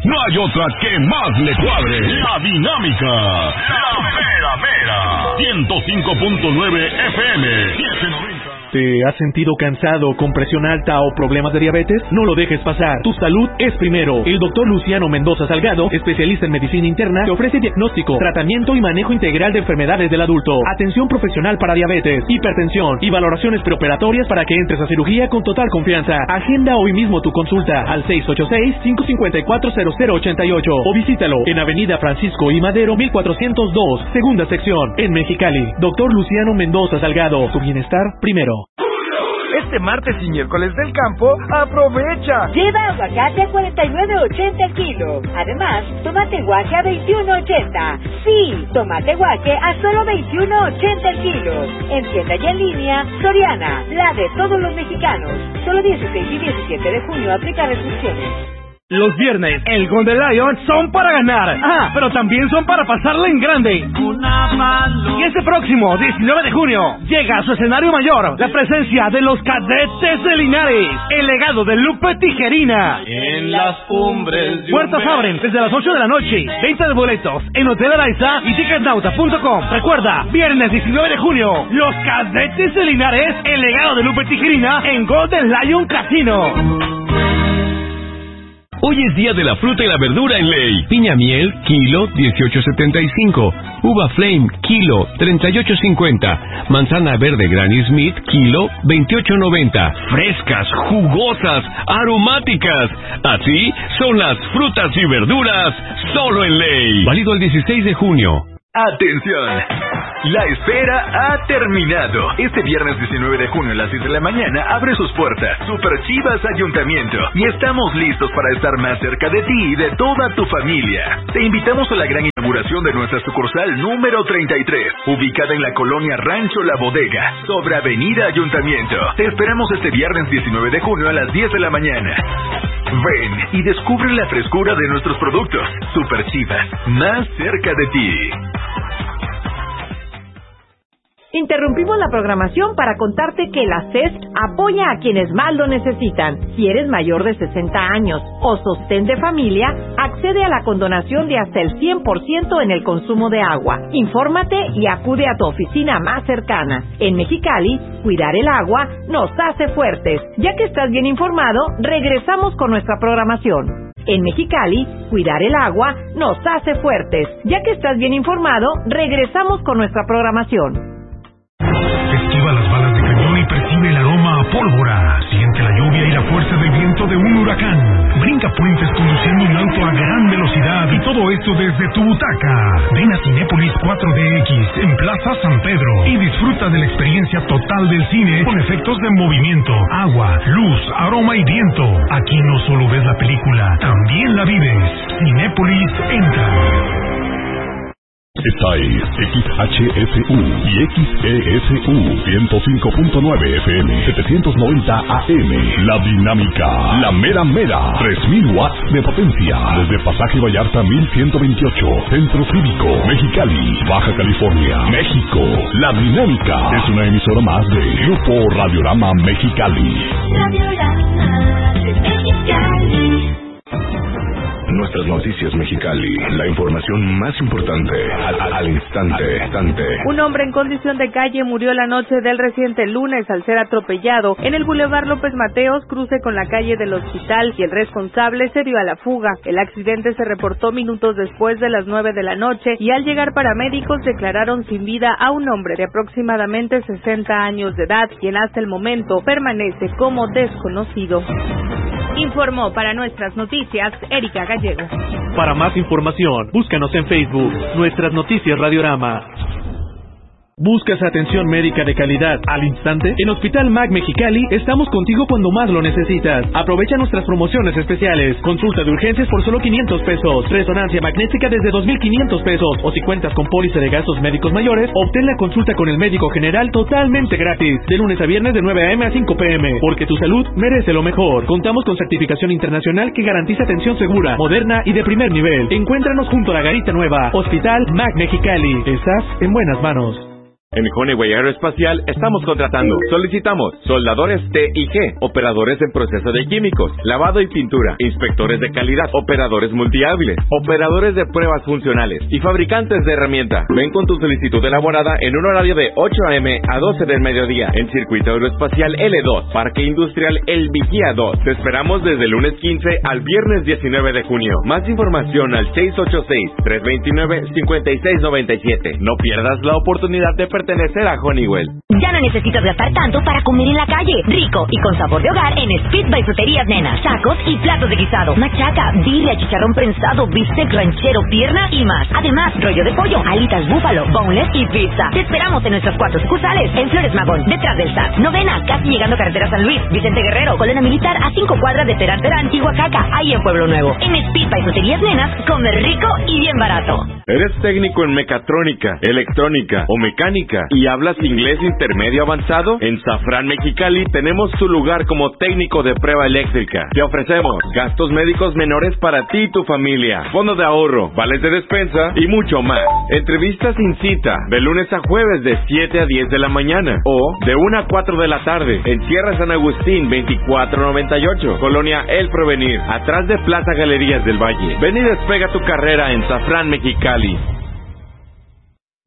no hay otra que más le cuadre. La Dinámica. La mera mera. 105.9 FM. 790. ¿Te has sentido cansado, con presión alta o problemas de diabetes? No lo dejes pasar. Tu salud es primero. El Dr. Luciano Mendoza Salgado, especialista en medicina interna, te ofrece diagnóstico, tratamiento y manejo integral de enfermedades del adulto, atención profesional para diabetes, hipertensión y valoraciones preoperatorias para que entres a cirugía con total confianza. Agenda hoy mismo tu consulta al 686-554-0088 o visítalo en Avenida Francisco I. Madero, 1402, segunda sección, en Mexicali. Dr. Luciano Mendoza Salgado, tu bienestar primero. Este martes y miércoles del campo, aprovecha. Lleva aguacate a 49.80 el kilo. Además, tomate guaje a 21.80. Sí, tomate guaje a solo 21.80 el kilo. En tienda y en línea, Soriana, la de todos los mexicanos. Solo 16 y 17 de junio aplica restricciones. Los viernes, el Golden Lion son para ganar. Pero también son para pasarla en grande. Y este próximo 19 de junio llega a su escenario mayor la presencia de los Cadetes de Linares, el legado de Lupe Tijerina. En las cumbres. Puertas abren desde las 8 de la noche. Venta de boletos en Hotel Araiza y Ticketnauta.com. Recuerda, viernes 19 de junio, los Cadetes de Linares, el legado de Lupe Tijerina en Golden Lion Casino. Hoy es día de la fruta y la verdura en Ley. Piña miel, kilo, 18.75. Uva Flame, kilo, 38.50. Manzana verde Granny Smith, kilo, 28.90. Frescas, jugosas, aromáticas. Así son las frutas y verduras, solo en Ley. Válido el 16 de junio. ¡Atención! La espera ha terminado. Este viernes 19 de junio a las 6 de la mañana abre sus puertas Super Chivas Ayuntamiento y estamos listos para estar más cerca de ti y de toda tu familia. Te invitamos a la gran inauguración de nuestra sucursal número 33, ubicada en la colonia Rancho La Bodega, sobre Avenida Ayuntamiento. Te esperamos este viernes 19 de junio a las 10 de la mañana. Ven y descubre la frescura de nuestros productos. Super Chivas, más cerca de ti. Interrumpimos la programación para contarte que la CES apoya a quienes más lo necesitan. Si eres mayor de 60 años o sostén de familia, accede a la condonación de hasta el 100% en el consumo de agua. Infórmate y acude a tu oficina más cercana. En Mexicali, cuidar el agua nos hace fuertes. Ya que estás bien informado, regresamos con nuestra programación. En Mexicali, cuidar el agua nos hace fuertes. Ya que estás bien informado, regresamos con nuestra programación. Esquiva las balas de cañón y percibe el aroma a pólvora. Siente la lluvia y la fuerza del viento de un huracán. Brinca puentes conduciendo un auto a gran velocidad y todo esto desde tu butaca. Ven a Cinépolis 4DX en Plaza San Pedro y disfruta de la experiencia total del cine con efectos de movimiento, agua, luz, aroma y viento. Aquí no solo ves la película, también la vives. Cinépolis entra. Esta es XHSU y XESU 105.9 FM 790 AM. La Dinámica, la mera mera, 3000 watts de potencia. Desde Pasaje Vallarta 1128, Centro Cívico, Mexicali, Baja California, México. La Dinámica es una emisora más de Grupo Radiorama Mexicali. Radiorama Mexicali. Nuestras noticias Mexicali, la información más importante al instante. Un hombre en condición de calle murió la noche del reciente lunes al ser atropellado en el Boulevard López Mateos, cruce con la calle del Hospital, y el responsable se dio a la fuga. El accidente se reportó minutos después de las 9 de la noche y al llegar paramédicos declararon sin vida a un hombre de aproximadamente 60 años de edad, quien hasta el momento permanece como desconocido. Informó para nuestras noticias Erika Gallego. Para más información, búscanos en Facebook, Nuestras Noticias Radiorama. ¿Buscas atención médica de calidad al instante? En Hospital MAC Mexicali estamos contigo cuando más lo necesitas. Aprovecha nuestras promociones especiales. Consulta de urgencias por solo 500 pesos. Resonancia magnética desde 2,500 pesos. O si cuentas con póliza de gastos médicos mayores, obtén la consulta con el médico general totalmente gratis. De lunes a viernes de 9 a.m. a 5 p.m. Porque tu salud merece lo mejor. Contamos con certificación internacional que garantiza atención segura, moderna y de primer nivel. Encuéntranos junto a la Garita Nueva. Hospital MAC Mexicali. Estás en buenas manos. En Honeywell Aeroespacial estamos contratando. Solicitamos soldadores T y G, operadores en proceso de químicos, lavado y pintura, inspectores de calidad, operadores multihábiles, operadores de pruebas funcionales y fabricantes de herramienta. Ven con tu solicitud elaborada en un horario de 8 a.m. a 12 del mediodía en Circuito Aeroespacial L2, Parque Industrial El Vigía 2. Te esperamos desde el lunes 15 al viernes 19 de junio. Más información al 686-329-5697. No pierdas la oportunidad de pertenecer a Honeywell. Ya no necesitas gastar tanto para comer en la calle. Rico y con sabor de hogar en Speed by Fruterías Nena. Tacos y platos de guisado, machaca, birria, chicharrón prensado, bistec ranchero, pierna y más. Además, rollo de pollo, alitas búfalo, boneless y pizza. Te esperamos en nuestras 4 sucursales. En Flores Magón, detrás del SAT. Novena, casi llegando a Carretera San Luis. Vicente Guerrero, Colonia Militar, a 5 cuadras de Terán, Antihuacaca. Ahí en Pueblo Nuevo. En Speed by Fruterías Nenas, comer rico y bien barato. ¿Eres técnico en mecatrónica, electrónica o mecánica y hablas inglés intermedio avanzado? En Safran Mexicali tenemos tu lugar como técnico de prueba eléctrica. Te ofrecemos gastos médicos menores para ti y tu familia, fondo de ahorro, vales de despensa y mucho más. Entrevistas sin cita, de lunes a jueves de 7 a 10 de la mañana o de 1 a 4 de la tarde en Sierra San Agustín 2498, Colonia El Provenir, atrás de Plaza Galerías del Valle. Ven y despega tu carrera en Safran Mexicali.